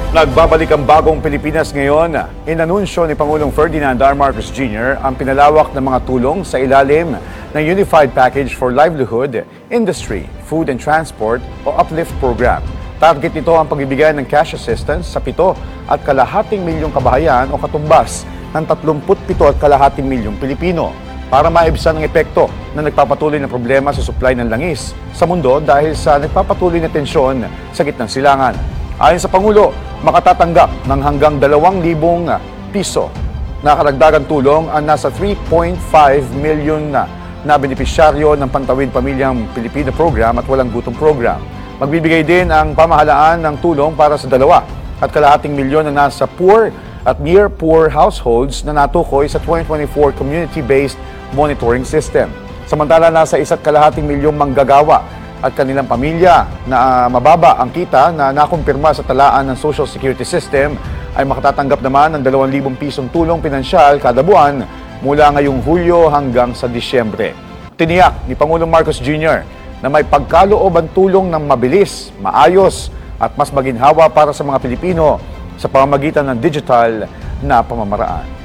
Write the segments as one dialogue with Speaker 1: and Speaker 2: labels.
Speaker 1: Nagbabalik ang bagong Pilipinas ngayon. Inanunsyo ni Pangulong Ferdinand R. Marcos Jr. ang pinalawak ng mga tulong sa ilalim ng Unified Package for Livelihood, Industry, Food and Transport o UPLIFT program. Target nito ang pagbibigay ng cash assistance sa 7.5 milyong kabahayan o katumbas ng 37.5 milyong Pilipino para maibsan ang epekto na nagpapatuloy na problema sa supply ng langis sa mundo dahil sa nagpapatuloy na tensyon sa gitnang silangan. Ayon sa Pangulo, makatatanggap ng hanggang 2,000 piso na karagdagang tulong ang nasa 3.5 million na benepisyaryo ng Pantawid Pamilyang Pilipino Program at Walang Gutom Program. Magbibigay din ang pamahalaan ng tulong para sa 2.5 milyon na nasa poor at near poor households na natukoy sa 2024 Community-Based Monitoring System. Samantala, nasa 1.5 milyong manggagawa at kanilang pamilya na mababa ang kita na nakumpirma sa talaan ng Social Security System ay makatatanggap naman ng 2,000 pisong tulong pinansyal kada buwan mula ngayong Hulyo hanggang sa Disyembre. Tiniyak ni Pangulong Marcos Jr. na may pagkaloob ang tulong ng mabilis, maayos at mas maginhawa para sa mga Pilipino sa pamamagitan ng digital na pamamaraan.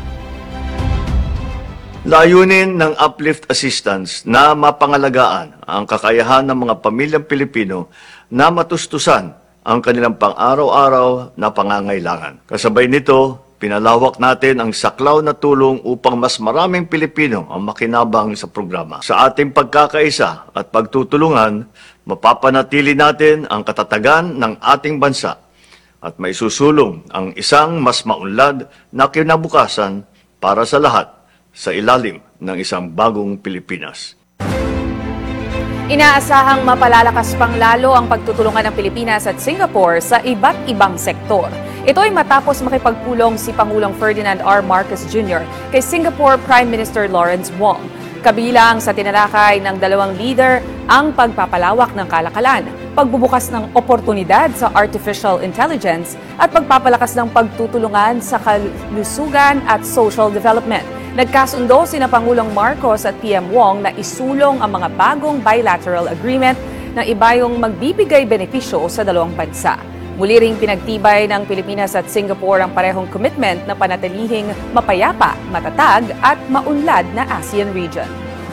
Speaker 2: Layunin ng uplift assistance na mapangalagaan ang kakayahan ng mga pamilyang Pilipino na matustusan ang kanilang pang-araw-araw na pangangailangan. Kasabay nito, pinalawak natin ang saklaw na tulong upang mas maraming Pilipino ang makinabang sa programa. Sa ating pagkakaisa at pagtutulungan, mapapanatili natin ang katatagan ng ating bansa at maisusulong ang isang mas maunlad na kinabukasan para sa lahat sa ilalim ng isang bagong Pilipinas.
Speaker 3: Inaasahang mapalalakas pang lalo ang pagtutulungan ng Pilipinas at Singapore sa iba't ibang sektor. Ito ay matapos makipagpulong si Pangulong Ferdinand R. Marcos Jr. kay Singapore Prime Minister Lawrence Wong. Kabilang sa tinalakay ng dalawang leader ang pagpapalawak ng kalakalan, pagbubukas ng oportunidad sa artificial intelligence at pagpapalakas ng pagtutulungan sa kalusugan at social development. Nagkasundo sina Pangulong Marcos at PM Wong na isulong ang mga bagong bilateral agreement na ibayong magbibigay benepisyo sa dalawang bansa. Muli ring pinagtibay ng Pilipinas at Singapore ang parehong commitment na panatilihing mapayapa, matatag at maunlad na ASEAN region.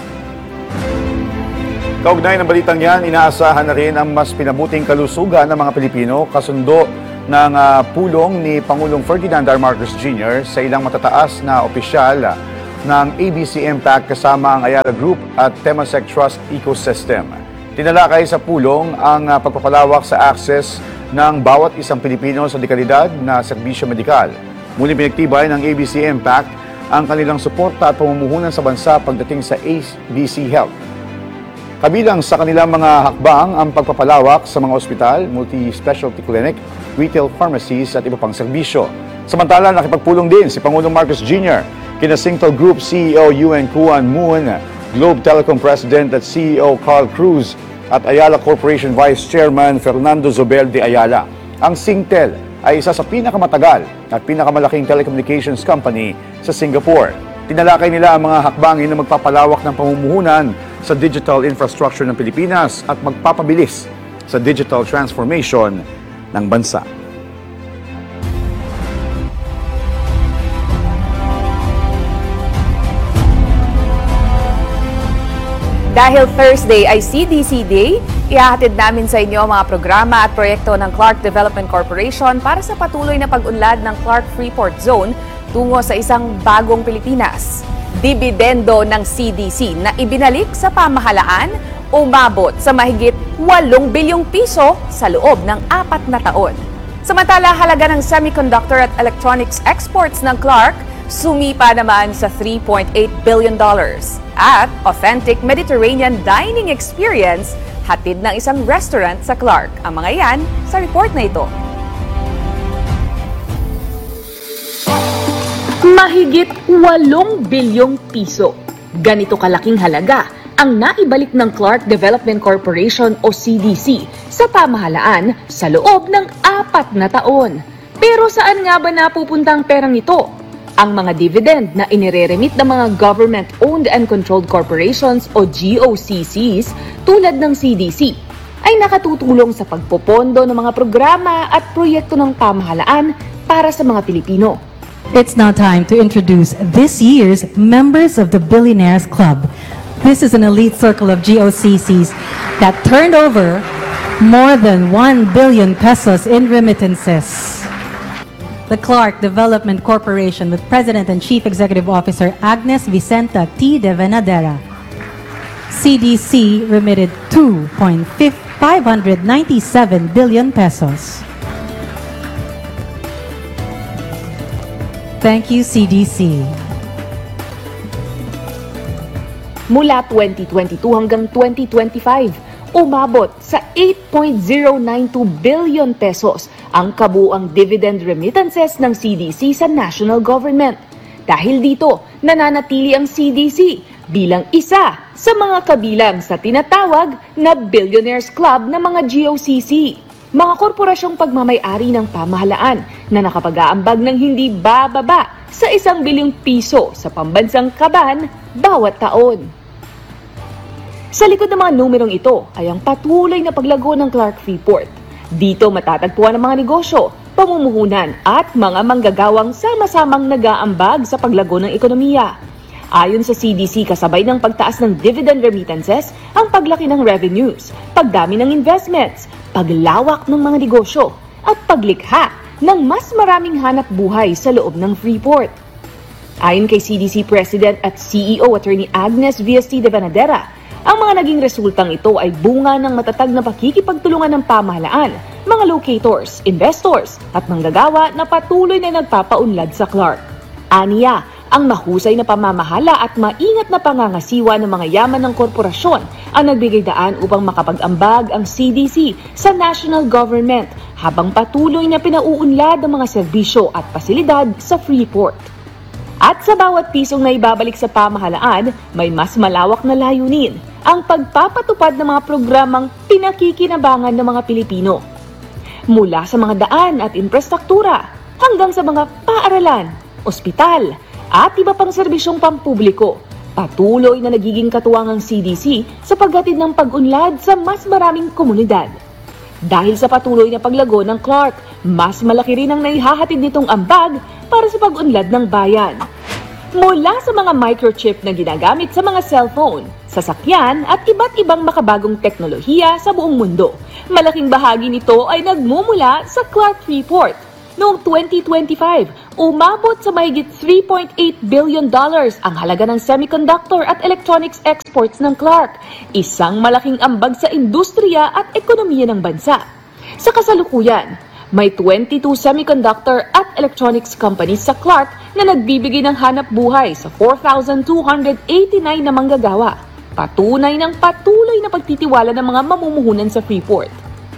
Speaker 1: Kaugnay ng balitang yan, inaasahan na rin ang mas pinabuting kalusugan ng mga Pilipino kasundo ng pulong ni Pangulong Ferdinand R. Marcos Jr. sa ilang matataas na opisyal ng ABC Impact kasama ang Ayala Group at Temasek Trust Ecosystem. Tinalakay sa pulong ang pagpapalawak sa access ng bawat isang Pilipino sa dekalidad na serbisyo medikal. Muli pinagtibay ng ABC Impact ang kanilang suporta at pamumuhunan sa bansa pagdating sa ABC Health. Kabilang sa kanilang mga hakbang ang pagpapalawak sa mga ospital, multi-specialty clinic, retail pharmacies at iba pang serbisyo. Samantala, nakipagpulong din si Pangulong Marcos Jr. kina Singtel Group CEO Yuen Kuan Moon, Globe Telecom President at CEO Carl Cruz at Ayala Corporation Vice Chairman Fernando Zobel de Ayala. Ang Singtel ay isa sa pinakamatagal at pinakamalaking telecommunications company sa Singapore. Tinalakay nila ang mga hakbangin na magpapalawak ng pamumuhunan sa digital infrastructure ng Pilipinas at magpapabilis sa digital transformation ng bansa.
Speaker 3: Dahil Thursday ay CDC Day, ihahatid namin sa inyo ang mga programa at proyekto ng Clark Development Corporation para sa patuloy na pag-unlad ng Clark Freeport Zone tungo sa isang bagong Pilipinas. Dibidendo ng CDC na ibinalik sa pamahalaan umabot sa mahigit 8 bilyong piso sa loob ng 4 na taon. Samantala, halaga ng semiconductor at electronics exports ng Clark sumipa naman sa $3.8 billion. At authentic Mediterranean dining experience hatid ng isang restaurant sa Clark. Ang mga yan sa report na ito.
Speaker 4: Mahigit 8 bilyong piso. Ganito kalaking halaga ang naibalik ng Clark Development Corporation o CDC sa pamahalaan sa loob ng 4 na taon. Pero saan nga ba napupunta ang perang ito? Ang mga dividend na inireremit ng mga government-owned and controlled corporations o GOCCs tulad ng CDC. ay nakatutulong sa pagpopondo ng mga programa at proyekto ng pamahalaan para sa mga Pilipino.
Speaker 5: It's now time to introduce this year's members of the Billionaires Club. This is an elite circle of GOCCs that turned over more than 1 billion pesos in remittances. The Clark Development Corporation with President and Chief Executive Officer Agnes Vicenta T. de Venadera. CDC remitted 2.597 billion pesos. Thank you, CDC.
Speaker 4: Mula 2022 hanggang 2025, umabot sa 8.092 billion pesos ang kabuuang dividend remittances ng CDC sa national government. Dahil dito, nananatili ang CDC bilang isa sa mga kabilang sa tinatawag na Billionaires Club ng mga GOCC. Mga korporasyong pagmamay-ari ng pamahalaan na nakapag-aambag ng hindi bababa sa 1 bilyong piso sa pambansang kaban bawat taon. Sa likod ng mga numerong ito ay ang patuloy na paglago ng Clark Freeport. Dito matatagpuan ang mga negosyo, pamumuhunan at mga manggagawang sama-samang nag-aambag sa paglago ng ekonomiya. Ayon sa CDC, kasabay ng pagtaas ng dividend remittances, ang paglaki ng revenues, pagdami ng investments, paglawak ng mga negosyo, at paglikha ng mas maraming hanap buhay sa loob ng Freeport. Ayon kay CDC President at CEO Attorney Agnes V.S.T. de Venadera, ang mga naging resultang ito ay bunga ng matatag na pakikipagtulungan ng pamahalaan, mga locators, investors, at manggagawa na patuloy na nagpapaunlad sa Clark. Aniya, ang mahusay na pamamahala at maingat na pangangasiwa ng mga yaman ng korporasyon ang nagbigay daan upang makapag-ambag ang CDC sa national government habang patuloy na pinauunlad ang mga serbisyo at pasilidad sa Freeport. At sa bawat pisong na ibabalik sa pamahalaan, may mas malawak na layunin, ang pagpapatupad ng mga programang pinakikinabangan ng mga Pilipino. Mula sa mga daan at infrastruktura hanggang sa mga paaralan, ospital, at iba pang serbisyong pampubliko, patuloy na nagiging katuwang ang CDC sa paghatid ng pag-unlad sa mas maraming komunidad. Dahil sa patuloy na paglago ng Clark, mas malaki rin ang naihahatid nitong ambag para sa pag-unlad ng bayan. Mula sa mga microchip na ginagamit sa mga cellphone, sasakyan at iba't ibang makabagong teknolohiya sa buong mundo, malaking bahagi nito ay nagmumula sa Clark Freeport. Noong 2025, umabot sa mahigit $3.8 billion ang halaga ng semiconductor at electronics exports ng Clark, isang malaking ambag sa industriya at ekonomiya ng bansa. Sa kasalukuyan, may 22 semiconductor at electronics companies sa Clark na nagbibigay ng hanap buhay sa 4,289 na manggagawa, patunay ng patuloy na pagtitiwala ng mga mamumuhunan sa Freeport.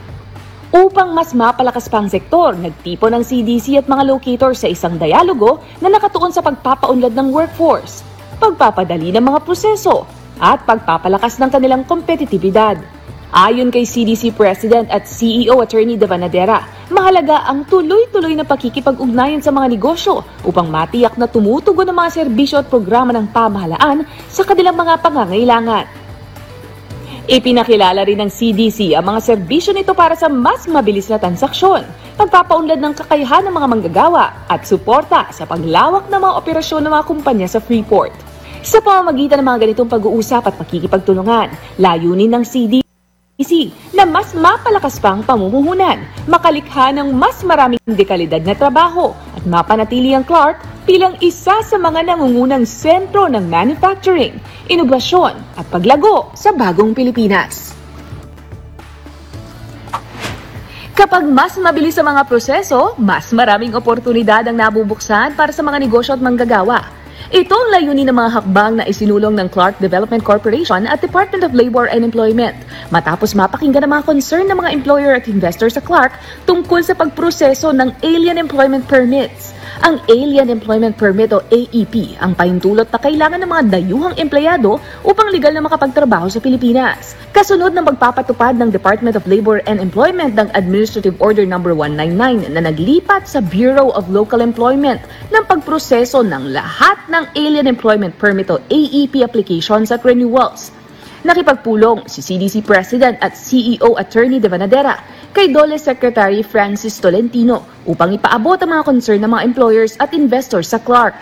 Speaker 4: Upang mas mapalakas pa ang sektor, nagtipon ng CDC at mga locators sa isang dialogo na nakatuon sa pagpapaunlad ng workforce, pagpapadali ng mga proseso, at pagpapalakas ng kanilang kompetitibidad. Ayon kay CDC President at CEO Attorney de Venadera, mahalaga ang tuloy-tuloy na pakikipag-ugnayan sa mga negosyo upang matiyak na tumutugon ang mga serbisyo at programa ng pamahalaan sa kanilang mga pangangailangan. Ipinakilala rin ng CDC ang mga serbisyo nito para sa mas mabilis na transaksyon, pagpapaunlad ng kakayahan ng mga manggagawa at suporta sa paglawak ng mga operasyon ng mga kumpanya sa Freeport. Sa pamamagitan ng mga ganitong pag-uusap at pakikipagtulungan, layunin ng CDC na mas mapalakas pang pamumuhunan, makalikha ng mas maraming dekalidad na trabaho at mapanatili ang Clark bilang isa sa mga nangungunang sentro ng manufacturing, inogasyon at paglago sa bagong Pilipinas. Kapag mas mabilis ang mga proseso, mas maraming oportunidad ang nabubuksan para sa mga negosyo at manggagawa. Ito ang layunin ng mga hakbang na isinulong ng Clark Development Corporation at Department of Labor and Employment matapos mapakinggan ang mga concern ng mga employer at investor sa Clark tungkol sa pagproseso ng Alien Employment Permits. Ang Alien Employment Permit o AEP ang pahintulot na kailangan ng mga dayuhang empleyado upang legal na makapagtrabaho sa Pilipinas. Kasunod ng pagpapatupad ng Department of Labor and Employment ng Administrative Order No. 199 na naglipat sa Bureau of Local Employment ng pagproseso ng lahat ng Alien Employment Permit o AEP applications at renewals. Nakipagpulong si CDC President at CEO Attorney De Vanadera kay DOLE Secretary Francis Tolentino upang ipaabot ang mga concern ng mga employers at investors sa Clark.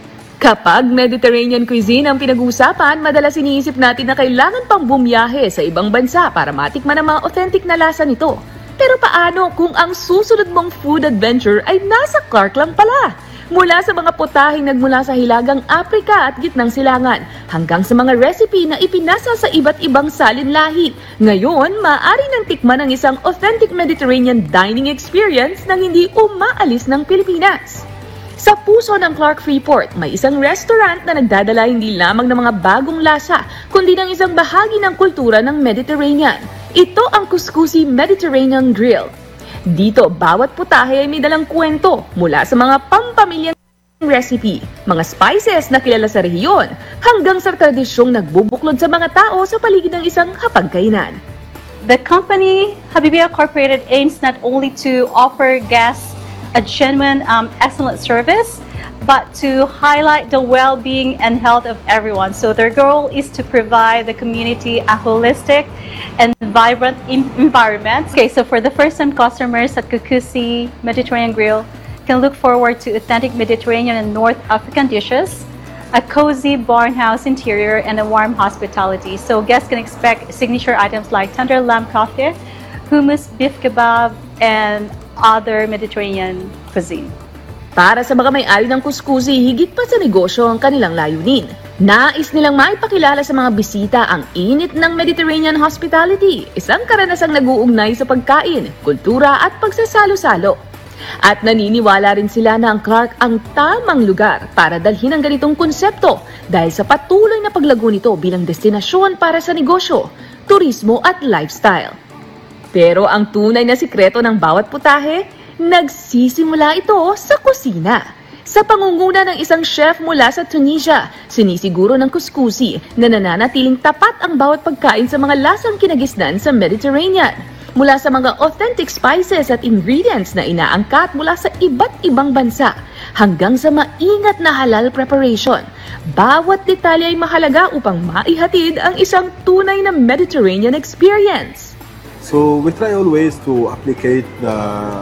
Speaker 4: Kapag Mediterranean cuisine ang pinag-uusapan, madalas iniisip natin na kailangan pang bumiyahe sa ibang bansa para matikman ang mga authentic na lasa nito. Pero paano kung ang susunod mong food adventure ay nasa Clark lang pala? Mula sa mga putahing nagmula sa Hilagang Aprika at Gitnang Silangan hanggang sa mga recipe na ipinasa sa iba't ibang salinlahi. Ngayon, maaari nang tikman ang isang authentic Mediterranean dining experience nang hindi umaalis ng Pilipinas. Sa puso ng Clark Freeport, may isang restaurant na nagdadala hindi lamang ng mga bagong lasa, kundi ng isang bahagi ng kultura ng Mediterranean. Ito ang Kuskusi Mediterranean Grill. Dito, bawat putahe ay may dalang kwento mula sa mga pampamilyang recipe, mga spices na kilala sa rehiyon, hanggang sa tradisyong nagbubuklod sa mga tao sa paligid ng isang hapagkainan.
Speaker 6: The company, Habibia Incorporated, aims not only to offer guests a genuine, excellent service, but to highlight the well-being and health of everyone. So their goal is to provide the community a holistic and vibrant environment. Okay, so for the first-time customers at Kukusi Mediterranean Grill can look forward to authentic Mediterranean and North African dishes, a cozy barnhouse interior, and a warm hospitality. So guests can expect signature items like tender lamb kofte, hummus, beef kebab, and other Mediterranean cuisine.
Speaker 4: Para sa mga may-ari ng kuskusi, higit pa sa negosyo ang kanilang layunin. Nais nilang maipakilala sa mga bisita ang init ng Mediterranean hospitality, isang karanasang nag-uugnay sa pagkain, kultura at pagsasalo-salo. At naniniwala rin sila na ang Clark ang tamang lugar para dalhin ang ganitong konsepto dahil sa patuloy na paglago nito bilang destinasyon para sa negosyo, turismo at lifestyle. Pero ang tunay na sikreto ng bawat putahe, nagsisimula ito sa kusina. Sa pangunguna ng isang chef mula sa Tunisia, sinisiguro ng kuskusi na nananatiling tapat ang bawat pagkain sa mga lasang kinagisnan sa Mediterranean. Mula sa mga authentic spices at ingredients na inaangkat mula sa iba't ibang bansa, hanggang sa maingat na halal preparation. Bawat detalye ay mahalaga upang maihatid ang isang tunay na Mediterranean experience.
Speaker 7: So we try always to applicate the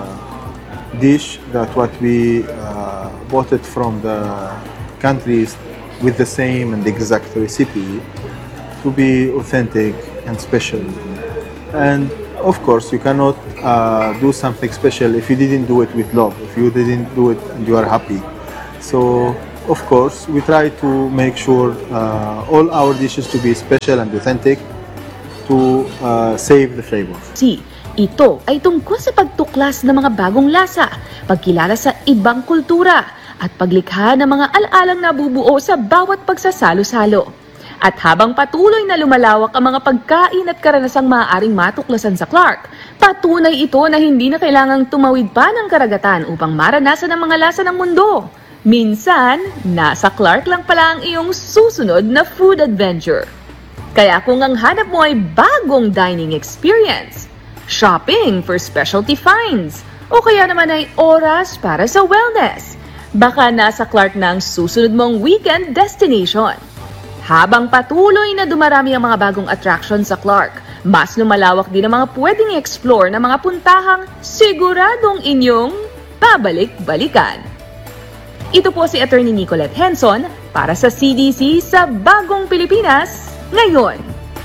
Speaker 7: dish that what we bought it from the countries with the same and exact recipe to be authentic and special. And of course, you cannot do something special if you didn't do it with love, if you didn't do it and you are happy. So of course, we try to make sure all our dishes to be special and authentic to save the flavor.
Speaker 4: Ito ay tungkol sa pagtuklas ng mga bagong lasa, pagkilala sa ibang kultura, at paglikha ng mga alaalang nabubuo sa bawat pagsasalo-salo. At habang patuloy na lumalawak ang mga pagkain at karanasang maaaring matuklasan sa Clark, patunay ito na hindi na kailangang tumawid pa ng karagatan upang maranasan ang mga lasa ng mundo. Minsan, nasa Clark lang pala ang iyong susunod na food adventure. Kaya kung ang hanap mo ay bagong dining experience, shopping for specialty finds, o kaya naman ay oras para sa wellness, baka nasa Clark na ang susunod mong weekend destination. Habang patuloy na dumarami ang mga bagong attraction sa Clark, mas lumalawak din ang mga pwedeng i-explore na mga puntahang siguradong inyong babalik-balikan. Ito po si Attorney Nicolette Henson para sa CDC sa Bagong Pilipinas Ngayon.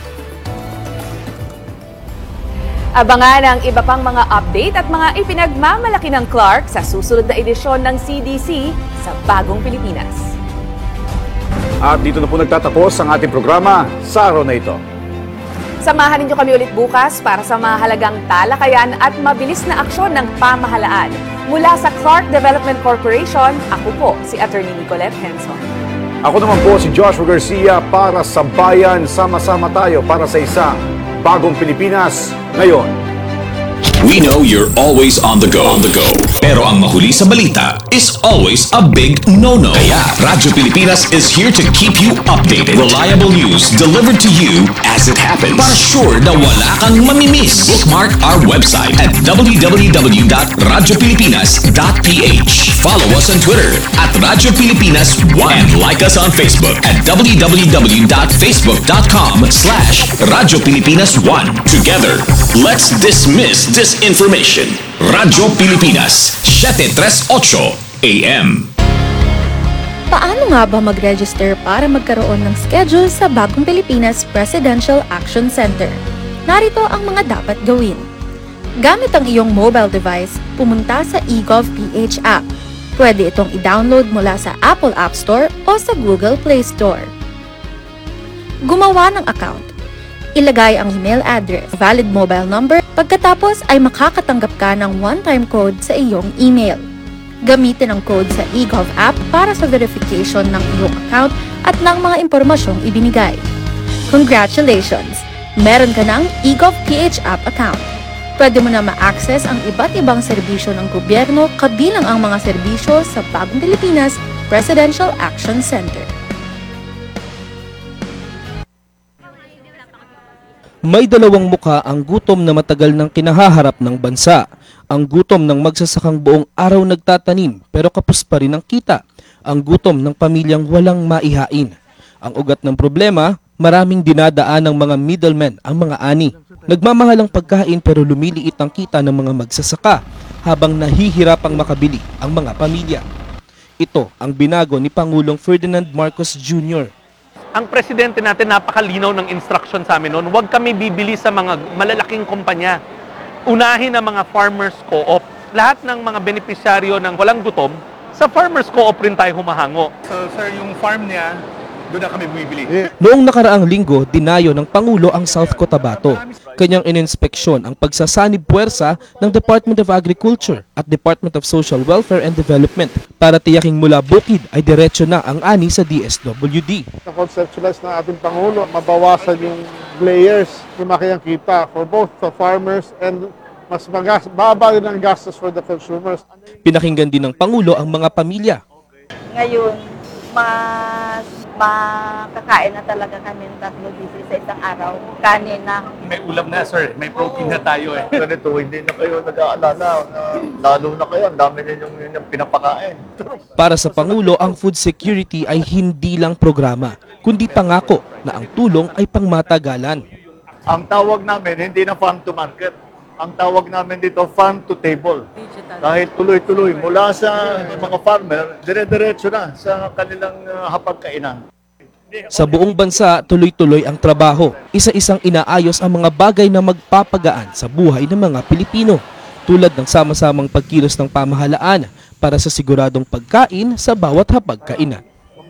Speaker 3: Abangan ang iba pang mga update at mga ipinagmamalaki ng Clark sa susunod na edisyon ng CDC sa Bagong Pilipinas.
Speaker 1: At dito na po nagtatapos ang ating programa sa araw na ito.
Speaker 3: Samahan ninyo kami ulit bukas para sa mahalagang talakayan at mabilis na aksyon ng pamahalaan. Mula sa Clark Development Corporation, ako po si Attorney Nicolette Henson.
Speaker 1: Ako naman po si Joshua Garcia para sa Bayan. Sama-sama tayo para sa isang Bagong Pilipinas Ngayon.
Speaker 8: We know you're always on the go. Pero ang mahuli sa balita is always a big no-no. Kaya Radyo Pilipinas is here to keep you updated. Reliable news delivered to you as it happens. Para sure na wala kang mamimiss. Bookmark our website at www.radiopilipinas.ph. Follow us on Twitter at Radyo Pilipinas 1 and like us on Facebook at www.facebook.com/Radyo Pilipinas 1. Together, let's dismiss disinformation. Radyo Pilipinas, 738 AM.
Speaker 9: Paano nga ba mag-register para magkaroon ng schedule sa Bagong Pilipinas Presidential Action Center? Narito ang mga dapat gawin. Gamit ang iyong mobile device, pumunta sa eGovPH app. Pwede itong i-download mula sa Apple App Store o sa Google Play Store. Gumawa ng account. Ilagay ang email address, valid mobile number, pagkatapos ay makakatanggap ka ng one-time code sa iyong email. Gamitin ang code sa eGov app para sa verification ng iyong account at ng mga impormasyong ibinigay. Congratulations! Meron ka ng eGovPH app account. Pwede mo na ma-access ang iba't ibang serbisyo ng gobyerno kabilang ang mga serbisyo sa Bagong Pilipinas Presidential Action Center.
Speaker 10: May dalawang muka ang gutom na matagal nang kinahaharap ng bansa. Ang gutom ng magsasakang buong araw nagtatanim pero kapos pa rin ang kita. Ang gutom ng pamilyang walang maihain. Ang ugat ng problema, maraming dinadaan ng mga middlemen ang mga ani. Nagmamahal ang pagkain pero lumiliit ang kita ng mga magsasaka habang nahihirapang makabili ang mga pamilya. Ito ang binago ni Pangulong Ferdinand Marcos Jr.
Speaker 11: Ang presidente natin napakalinaw ng instruction sa amin noon, huwag kami bibili sa mga malalaking kumpanya. Unahin ang mga farmers co-op. Lahat ng mga benepisyaryo ng walang gutom, sa farmers co-op rin tayo humahango.
Speaker 12: So sir, yung farm niya, doon na kami bumibili.
Speaker 10: Noong nakaraang linggo, dinayo ng Pangulo ang South Cotabato. Kanyang ininspeksyon ang pagsasanib puwersa ng Department of Agriculture at Department of Social Welfare and Development para tiyaking mula bukid ay diretso na ang ani sa DSWD.
Speaker 13: Na-conceptualize na ating Pangulo, mabawasan yung layers, lumaki ang kita for both the farmers and mas baba din ang gastos for the consumers.
Speaker 10: Pinakinggan din ng Pangulo ang mga pamilya.
Speaker 14: Ngayon, mas makakain na talaga kami ng 3 beses sa isang araw. Kanin na.
Speaker 12: May ulam na sir, may protein na tayo eh.
Speaker 2: Ganito, hindi na kayo nag-aalala. Lalo na kayo, ang dami ninyong pinapakain.
Speaker 10: Para sa Pangulo, ang food security ay hindi lang programa, kundi pangako na ang tulong ay pangmatagalan.
Speaker 2: Ang tawag namin, hindi na farm to market. Ang tawag namin dito, farm to table. Dahil tuloy-tuloy, mula sa mga farmer, dire-diretso na sa kanilang hapagkainan.
Speaker 10: Sa buong bansa, tuloy-tuloy ang trabaho. Isa-isang inaayos ang mga bagay na magpapagaan sa buhay ng mga Pilipino, tulad ng sama-samang pagkilos ng pamahalaan para sa siguradong pagkain sa bawat hapagkainan.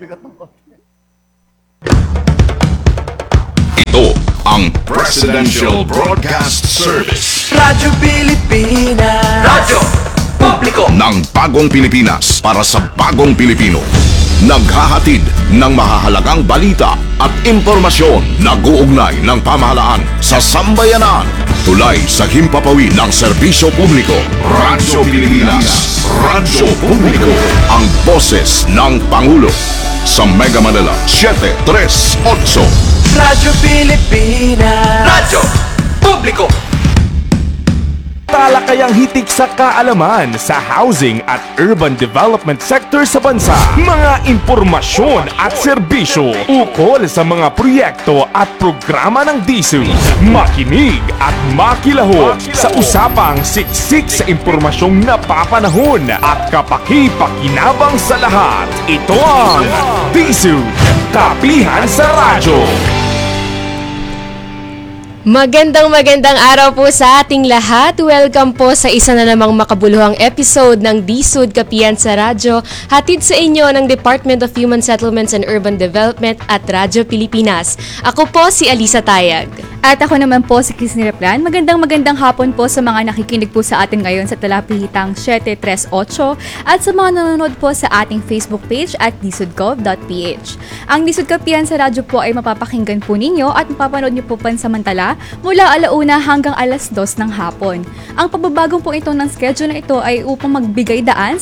Speaker 8: Ito ang Presidential Broadcast Service.
Speaker 15: Radyo Pilipinas. Radyo Publiko
Speaker 8: ng Bagong Pilipinas para sa Bagong Pilipino. Naghahatid ng mahahalagang balita at impormasyon na guugnay ng pamahalaan sa sambayanan. Tulay sa himpapawid ng serbisyo publiko. Radyo Pilipinas. Radyo Publiko. Ang boses ng Pangulo. Sa Mega Manila, 738.
Speaker 15: Radyo Pilipinas. Radyo Publiko.
Speaker 16: Talakayang hitik sa kaalaman sa housing at urban development sector sa bansa. Mga impormasyon at serbisyo ukol sa mga proyekto at programa ng DSUD. Makinig at makilahok sa usapang siksik sa impormasyong napapanahon at kapaki-pakinabang sa lahat. Ito ang DSUD, Kapihan sa Radyo.
Speaker 17: Magandang araw po sa ating lahat. Welcome po sa isa na namang makabuluhang episode ng DSUD Kapihan sa Radyo, hatid sa inyo ng Department of Human Settlements and Urban Development at Radyo Pilipinas. Ako po si Alisa Tayag.
Speaker 18: At ako naman po si Chris Niraplan. Magandang hapon po sa mga nakikinig po sa atin ngayon sa Talapihitang 738 at sa mga nanonood po sa ating Facebook page at disudgov.ph. Ang Disud Kapihan sa radyo po ay mapapakinggan po ninyo at mapapanood nyo po pansamantala mula 1:00 hanggang 2:00 ng hapon. Ang pagbabagong po ito ng schedule na ito ay upang magbigay daan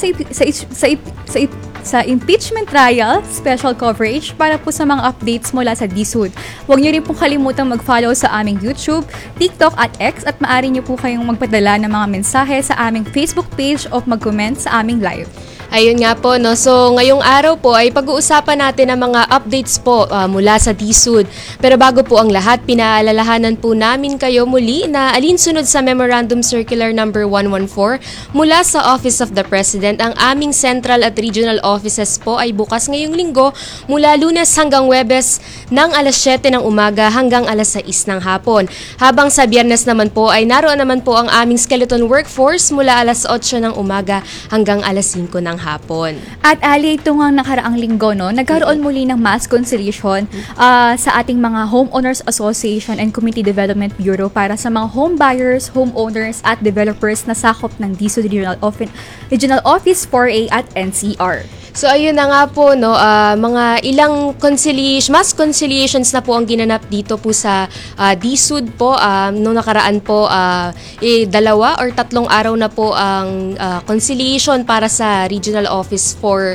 Speaker 18: sa impeachment trial, special coverage para po sa mga updates mula sa DSUD. Huwag niyo rin pong kalimutang mag-follow sa aming YouTube, TikTok at X at maaari niyo po kayong magpadala ng mga mensahe sa aming Facebook page o mag-comment sa aming live.
Speaker 17: Ayun nga po, no? So, ngayong araw po ay pag-uusapan natin ang mga updates po mula sa DSUD. Pero bago po ang lahat, pinaalalahanan po namin kayo muli na alinsunod sa Memorandum Circular number 114 mula sa Office of the President. Ang aming central at regional offices po ay bukas ngayong linggo mula Lunes hanggang Huwebes ng 7:00 ng umaga hanggang 6:00 ng hapon. Habang sa Biyernes naman po ay naroon naman po ang aming skeleton workforce mula 8:00 ng umaga hanggang 5:00 ng hapon.
Speaker 18: At Ali, ito nga nakaraang linggo, no, nagkaroon muli ng mass conciliation sa ating mga Homeowners Association and Community Development Bureau para sa mga home buyers, homeowners at developers na sakop ng DSUD Regional Office 4A at NCR.
Speaker 17: So ayun na nga po, no, mga ilang mass conciliations na po ang ginanap dito po sa DSUD po. Noong nakaraan po, 2 or 3 araw na po ang conciliation para sa Regional Office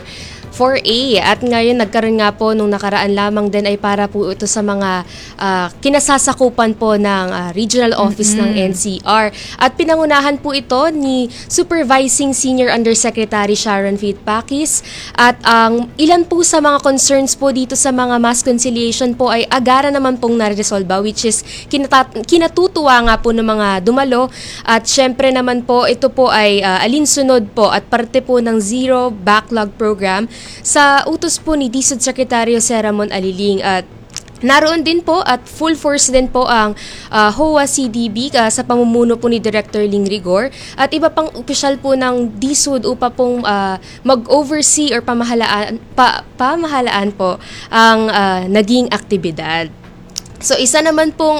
Speaker 17: 4A. At ngayon, nagkaroon nga po nung nakaraan lamang din ay para po ito sa mga kinasasakupan po ng Regional Office ng NCR. At pinangunahan po ito ni Supervising Senior Undersecretary Sharon Faith Pakis. At ang ilan po sa mga concerns po dito sa mga mass conciliation po ay agara naman pong naresolba, which is kinatutuwa nga po ng mga dumalo. At syempre naman po, ito po ay alinsunod po at parte po ng Zero Backlog Program sa utos po ni DSUD Secretary Jose Ramon Aliling. At naroon din po at full force din po ang HOA CDB sa pamumuno po ni Director Ling Rigor at iba pang opisyal po ng DSUD upang pong mag-oversee or pamahalaan po ang naging aktibidad. So isa naman pong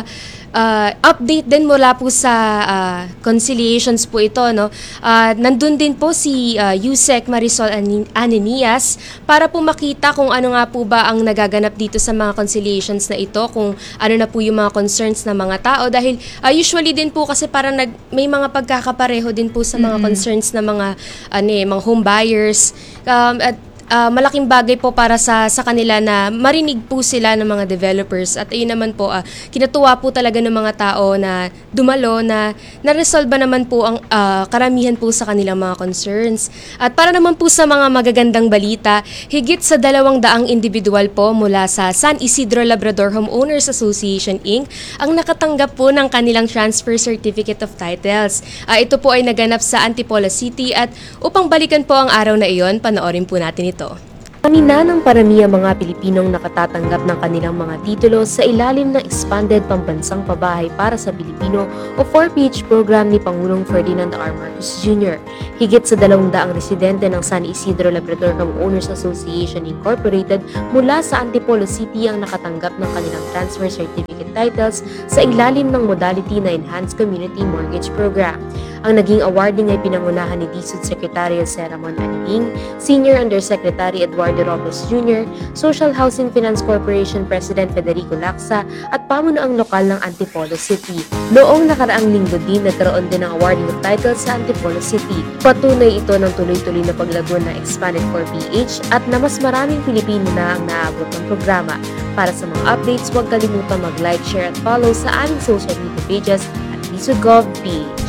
Speaker 17: update din mula po sa conciliations po ito, no. Nandun din po si Yusek Marisol Ananias para po makita kung ano nga po ba ang nagaganap dito sa mga conciliations na ito, kung ano na po yung mga concerns ng mga tao dahil usually din po kasi parang may mga pagkakapareho din po sa mga concerns ng mga home buyers at malaking bagay po para sa kanila na marinig po sila ng mga developers at ayun naman po kinatuwa po talaga ng mga tao na dumalo na naresolve naman po ang karamihan po sa kanilang mga concerns. At para naman po sa mga magagandang balita, higit sa 200 individual po mula sa San Isidro Labrador Homeowners Association Inc. ang nakatanggap po ng kanilang Transfer Certificate of Titles. Ito po ay naganap sa Antipolo City at upang balikan po ang araw na iyon, panoorin po natin ito.
Speaker 19: Kanina ng paramihan mga Pilipinong nakatatanggap ng kanilang mga titulo sa ilalim ng Expanded Pambansang Pabahay para sa Pilipino o 4PH program ni Pangulong Ferdinand R. Marcos Jr. Higit sa 200 residente ng San Isidro Labrador Homeowners Association Incorporated mula sa Antipolo City ang nakatanggap ng kanilang transfer certificate titles sa ilalim ng modality na Enhanced Community Mortgage Program. Ang naging awarding ay pinangunahan ni DSUD Secretary Jose Ramon Aliling, Senior Undersecretary Eduardo Robles Jr., Social Housing Finance Corporation President Federico Lacsa at pamunuang lokal ng Antipolo City. Noong nakaraang linggo din, nagkaroon din ng awarding of titles sa Antipolo City. Patunay ito ng tuloy-tuloy na paglago ng Expanded 4PH at na mas maraming Pilipino na ang naabot ng programa. Para sa mga updates, huwag kalimutan mag-like, share at follow sa aming social media pages at DSUDGov.ph.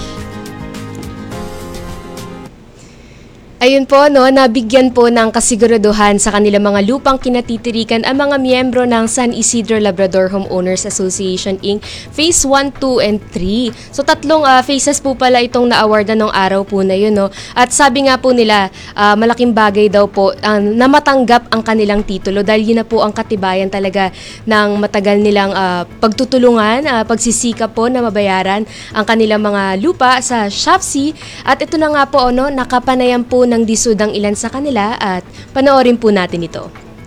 Speaker 17: Ayun po, no, nabigyan po ng kasiguraduhan sa kanilang mga lupang kinatitirikan ang mga miyembro ng San Isidro Labrador Homeowners Association Inc. Phase 1, 2, and 3. So 3 phases po pala itong na-awardan ng araw po na yun, no. At sabi nga po nila, malaking bagay daw po na matanggap ang kanilang titulo dahil yun na po ang katibayan talaga ng matagal nilang pagtutulungan, pagsisikap po na mabayaran ang kanilang mga lupa sa SHAFC. At ito na nga po, no, nakapanayam po ng DSUD ang ilan sa kanila at panoorin po natin ito.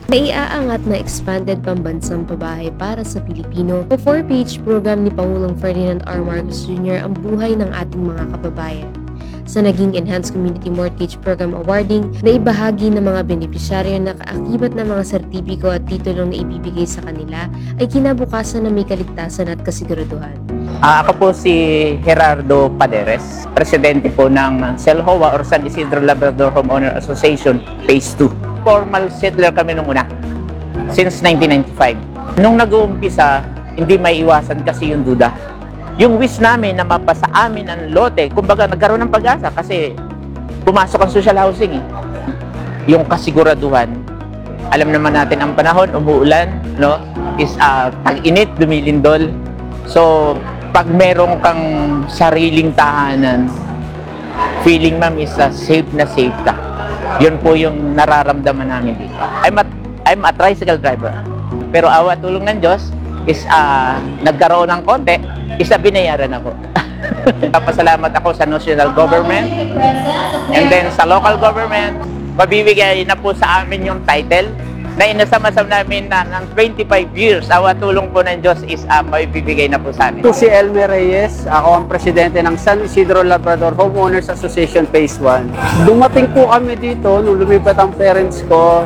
Speaker 19: Naiaangat na expanded pambansang pabahay para sa Pilipino o 4-page program ni Pangulong Ferdinand R. Marcos Jr. ang buhay ng ating mga kababayan. Sa naging Enhanced Community Mortgage Program Awarding, na ibahagi ng mga benepisyaryo na kaakibat ng mga sertipiko at titulong na ibibigay sa kanila ay kinabukasan na may kaligtasan at kasiguraduhan.
Speaker 20: Ako po si Gerardo Paderes, presidente po ng SELHOA or San Isidro Labrador Homeowner Association Phase 2. Formal settler kami nung una, since 1995. Nung nag-uumpisa, hindi may iwasan kasi yung duda. Yung wish namin na mapasa amin ang lote, kumbaga nagkaroon ng pag-asa kasi pumasok ang social housing eh. Yung kasiguraduhan, alam naman natin ang panahon, umuulan, no? Is tag-init, lumilindol. So, pag meron kang sariling tahanan, feeling ma'am is safe na safe ka. Yun po yung nararamdaman namin dito. I'm a tricycle driver. Pero awa tulong ng Diyos is nagkaroon ng konti, isa binayaran ako. Papasalamat ako sa national government and then sa local government. Mabibigay na po sa amin yung title na inasama-sam namin na ng 25 years. Awa tulong po ng Diyos is mabibigay na po sa amin.
Speaker 21: Ito si Elmer Reyes. Ako ang presidente ng San Isidro Labrador Homeowners Association Phase 1. Dumating po kami dito nung lumipat ang parents ko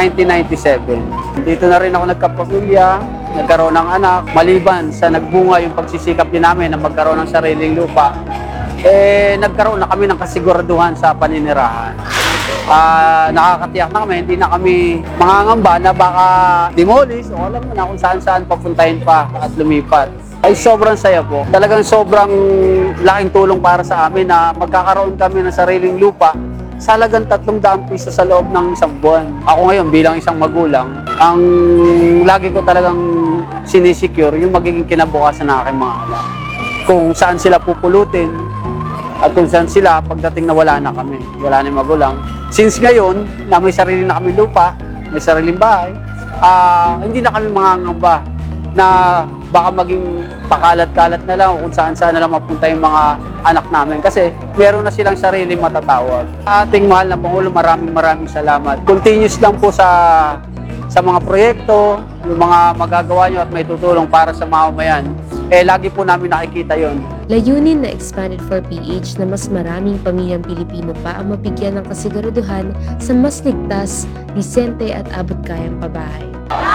Speaker 21: 1997. Dito na rin ako nagkapamilya, nagkaroon ng anak, maliban sa nagbunga yung pagsisikap din namin na magkaroon ng sariling lupa, nagkaroon na kami ng kasiguraduhan sa paninirahan. Nakakatiyak na kami, hindi na kami mangangamba na baka demolish o alam mo na kung saan-saan papuntahin pa at lumipat. Ay sobrang saya po. Talagang sobrang laking tulong para sa amin na magkakaroon kami ng sariling lupa sa halagang 300 piso sa loob ng isang buwan. Ako ngayon bilang isang magulang, ang lagi ko talagang sinisecure yung magiging kinabukasan ng aking mga anak. Kung saan sila pupulutin at kung saan sila pagdating na wala na kami, wala na yung magulang. Since ngayon na may sarili na kami lupa, may sariling bahay, hindi na kami mangangamba na baka maging pakalat-kalat na lang kung saan-saan na lang mapunta yung mga anak namin kasi meron na silang sariling matatawag. Ating mahal na Pangulo, maraming salamat. Continuous lang po sa mga proyekto, yung mga magagawa nyo at may tutulong para sa mamamayan. Lagi po namin nakikita yon.
Speaker 19: Layunin na Expanded 4PH na mas maraming pamilyang Pilipino pa ang mabigyan ng kasiguraduhan sa mas ligtas, disente at abot-kayang pabahay.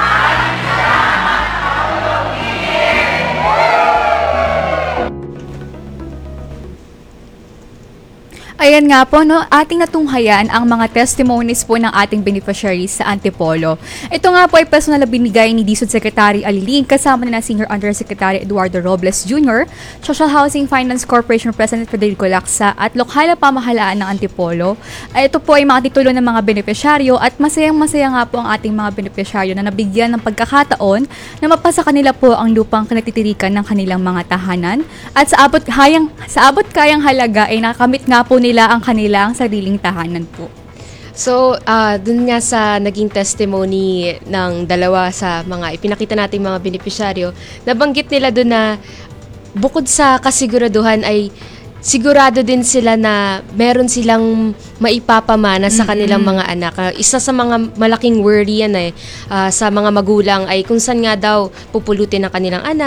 Speaker 18: Ayan nga po, no, ating natunghayan ang mga testimonies po ng ating beneficiaries sa Antipolo. Ito nga po ay personal na binigay ni DSUD Secretary Aliling kasama na Senior Undersecretary Eduardo Robles Jr., Social Housing Finance Corporation President Federico Lacsa at lokal na pamahalaan ng Antipolo. Ito po ay mga titulo ng mga beneficiaryo at masayang-masaya nga po ang ating mga beneficiaryo na nabigyan ng pagkakataon na mapasa kanila po ang lupang kinatitirikan ng kanilang mga tahanan at sa abot kayang halaga ay nakamit nga po nila ang kanilang sariling tahanan po.
Speaker 17: So, dun nga sa naging testimony ng dalawa sa mga ipinakita nating mga benepisyaryo, nabanggit nila dun na bukod sa kasiguraduhan ay sigurado din sila na meron silang maipapamana sa kanilang mga anak. Isa sa mga malaking worry yan sa mga magulang ay kung saan nga daw pupulutin ang kanilang anak.